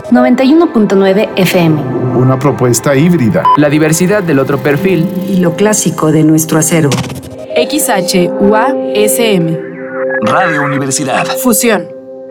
91.9 FM. Una propuesta híbrida. La diversidad del otro perfil. Y lo clásico de nuestro acervo. XHUASM. Radio Universidad. Fusión.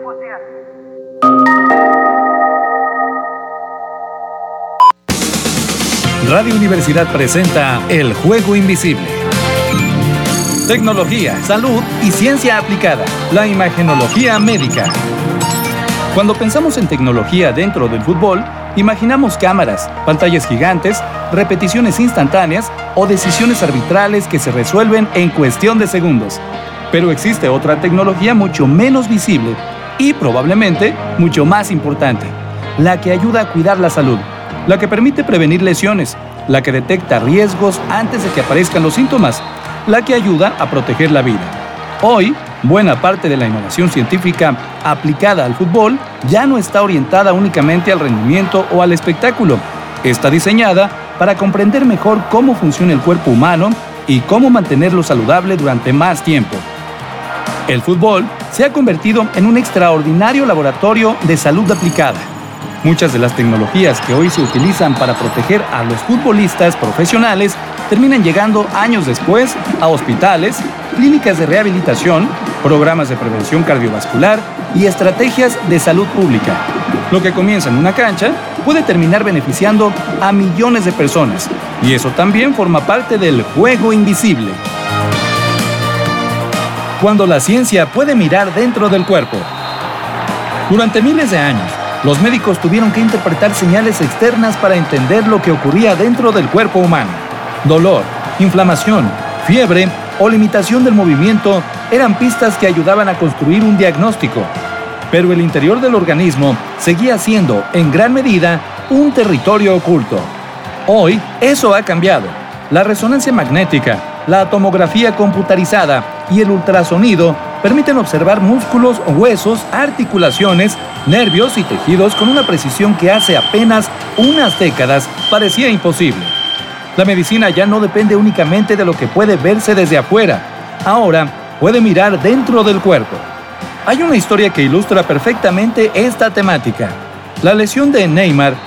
Radio Universidad presenta El Juego Invisible. Tecnología, salud y ciencia aplicada. La imagenología médica. Cuando pensamos en tecnología dentro del fútbol, imaginamos cámaras, pantallas gigantes, repeticiones instantáneas o decisiones arbitrales que se resuelven en cuestión de segundos. Pero existe otra tecnología mucho menos visible y probablemente mucho más importante, la que ayuda a cuidar la salud, la que permite prevenir lesiones, la que detecta riesgos antes de que aparezcan los síntomas, la que ayuda a proteger la vida. Hoy, buena parte de la innovación científica aplicada al fútbol ya no está orientada únicamente al rendimiento o al espectáculo. Está diseñada para comprender mejor cómo funciona el cuerpo humano y cómo mantenerlo saludable durante más tiempo. El fútbol se ha convertido en un extraordinario laboratorio de salud aplicada. Muchas de las tecnologías que hoy se utilizan para proteger a los futbolistas profesionales terminan llegando años después a hospitales, clínicas de rehabilitación, programas de prevención cardiovascular y estrategias de salud pública. Lo que comienza en una cancha puede terminar beneficiando a millones de personas, y eso también forma parte del juego invisible. Cuando la ciencia puede mirar dentro del cuerpo. Durante miles de años, los médicos tuvieron que interpretar señales externas para entender lo que ocurría dentro del cuerpo humano. Dolor, inflamación, fiebre o limitación del movimiento eran pistas que ayudaban a construir un diagnóstico. Pero el interior del organismo seguía siendo, en gran medida, un territorio oculto. Hoy, eso ha cambiado. La resonancia magnética, la tomografía computarizada y el ultrasonido permiten observar músculos, huesos, articulaciones, nervios y tejidos con una precisión que hace apenas unas décadas parecía imposible. La medicina ya no depende únicamente de lo que puede verse desde afuera. Ahora puede mirar dentro del cuerpo. Hay una historia que ilustra perfectamente esta temática. La lesión de Neymar